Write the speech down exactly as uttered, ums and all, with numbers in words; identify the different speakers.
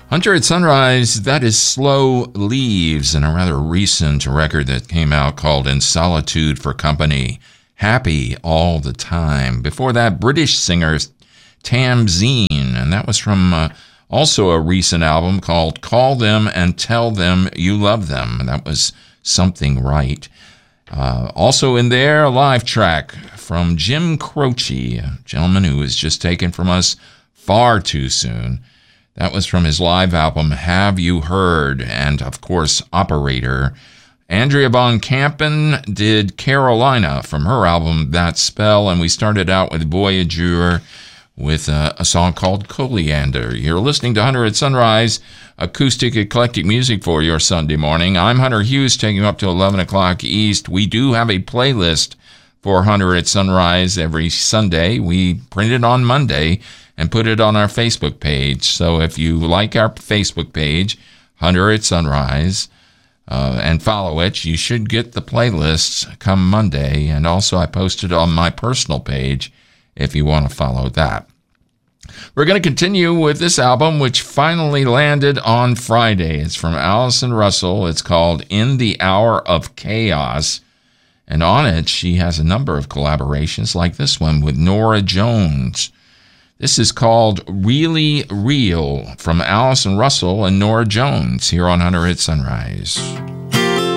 Speaker 1: Hunter at Sunrise, that is Slow Leaves, and a rather recent record that came out called In Solitude for Company, Happy All the Time. Before that, British singer Tamzine, and that was from uh, also a recent album called Call Them and Tell Them You Love Them. And that was Something Right. Uh, also in there, a live track from Jim Croce, a gentleman who was just taken from us far too soon. That was from his live album, Have You Heard? And, of course, Operator. Andrea Von Kampen did Carolina from her album, That Spell. And we started out with Voyageur with a, a song called Coleander. You're listening to Hunter at Sunrise, acoustic eclectic music for your Sunday morning. I'm Hunter Hughes, taking you up to eleven o'clock East. We do have a playlist for Hunter at Sunrise every Sunday. We print it on Monday and put it on our Facebook page. So if you like our Facebook page, Hunter at Sunrise, uh, and follow it, you should get the playlists come Monday. And also I posted on my personal page if you want to follow that. We're going to continue with this album, which finally landed on Friday. It's from Allison Russell. It's called In the Hour of Chaos. And on it, she has a number of collaborations like this one with Norah Jones. This is called Really Real from Allison Russell and Norah Jones here on Hunter at Sunrise.